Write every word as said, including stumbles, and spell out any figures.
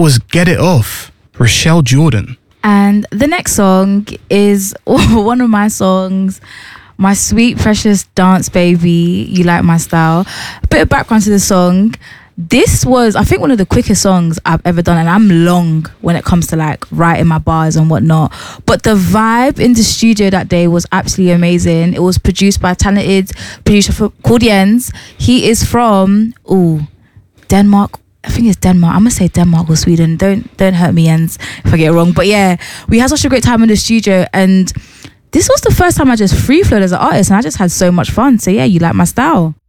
was Get It Off, Rochelle Jordan. And the next song is one of my songs, My Sweet Precious Dance Baby, You Like My Style. A bit of background to the song. This was, I think, one of the quickest songs I've ever done, and I'm long when it comes to like writing my bars and whatnot. But the vibe in the studio that day was absolutely amazing. It was produced by a talented producer called Jens. He is from, ooh, Denmark. I think it's Denmark. I'm gonna say Denmark or Sweden. Don't don't hurt me, Jens, if I get it wrong. But yeah, we had such a great time in the studio, and this was the first time I just free flowed as an artist, and I just had so much fun. So yeah, You Like My Style.